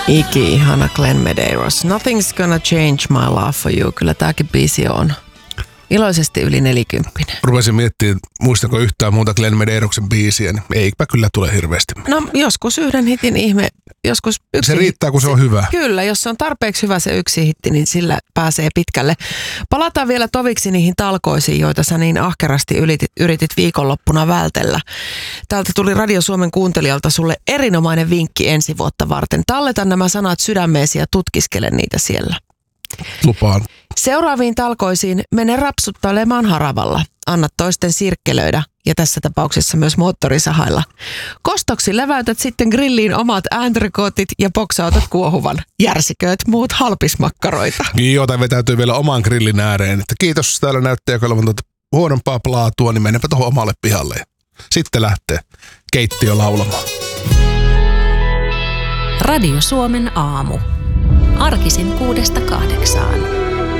Iki-ihana Glenn Medeiros. Nothing's gonna change my love for you. Kyllä tääkin biisi on iloisesti yli 40. Rupesin miettimään, muistanko yhtään muuta Glenn Medeiroksen biisiä, niin eipä kyllä tule hirveästi. No joskus yhden hitin ihme, joskus yksi se riittää, kun se on hyvä. Kyllä, jos se on tarpeeksi hyvä se yksi hitti, niin sillä pääsee pitkälle. Palataan vielä toviksi niihin talkoisiin, joita sä niin ahkerasti yritit viikonloppuna vältellä. Täältä tuli Radio Suomen kuuntelijalta sulle erinomainen vinkki ensi vuotta varten. Talleta nämä sanat sydämeesi ja tutkiskele niitä siellä. Lupaan. Seuraaviin talkoisiin mene rapsuttelemaan haravalla. Anna toisten sirkkelöidä ja tässä tapauksessa myös moottorisahailla. Kostoksi leväytät sitten grilliin omat ääntrikootit ja boksautat kuohuvan. Järsikööt muut halpismakkaroita. Joo, tai vetäytyy vielä oman grillin ääreen. Että kiitos, täällä näyttää olevan huonompaa plaatua, niin menepä tuohon omalle pihalle. Sitten lähtee keittiö laulamaan. Radio Suomen aamu. Arkisin 6–8.